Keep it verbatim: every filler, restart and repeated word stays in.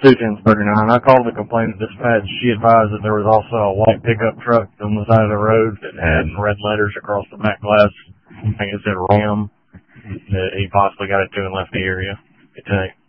two ten thirty nine. I called to complain to dispatch. She advised that there was also a white pickup truck on the side of the road that had red letters across the back glass. I think it said Ram. That he possibly got it to and left the area. Good day.